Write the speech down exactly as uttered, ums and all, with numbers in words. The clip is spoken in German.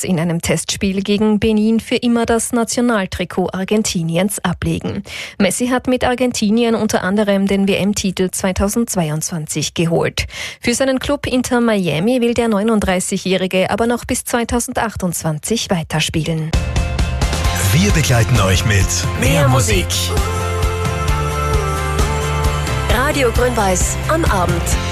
in einem Testspiel gegen Benin für immer das Nationaltrikot Argentiniens ablegen. Messi hat mit Argentinien unter anderem den W M-Titel zweitausendzweiundzwanzig geholt. Für seinen Club Inter Miami will der neununddreißigjährige aber noch bis zweitausendachtundzwanzig weiterspielen. Wir begleiten euch mit mehr Musik. Radio Grün-Weiß am Abend.